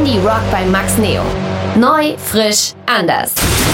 Indie Rock bei Max Neo. Neu, frisch, anders.